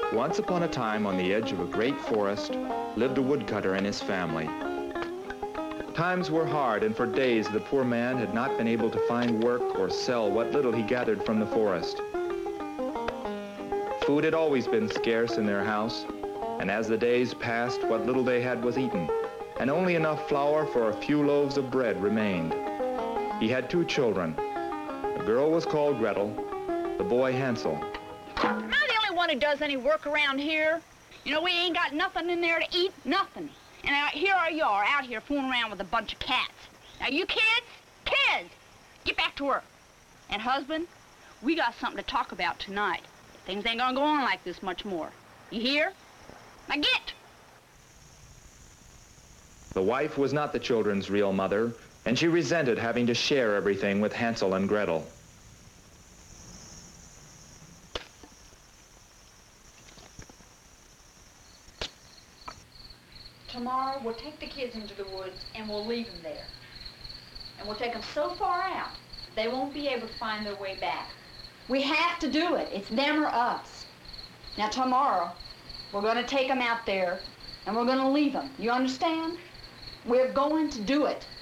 Once upon a time, on the edge of a great forest, lived a woodcutter and his family. Times were hard, and for days the poor man had not been able to find work or sell what little he gathered from the forest. Food had always been scarce in their house, and as the days passed, what little they had was eaten, and only enough flour for a few loaves of bread remained. He had 2 children. The girl was called Gretel, the boy Hansel. Am I the only one who does any work around here? You know, we ain't got nothing in there to eat, nothing. And here you are, out here fooling around with a bunch of cats. Now, you kids, get back to work. And husband, we got something to talk about tonight. Things ain't gonna go on like this much more. You hear? Now get! The wife was not the children's real mother, and she resented having to share everything with Hansel and Gretel. Tomorrow, we'll take the kids into the woods and we'll leave them there. And we'll take them so far out, they won't be able to find their way back. We have to do it. It's them or us. Now, tomorrow, we're going to take them out there and we're going to leave them. You understand? We're going to do it.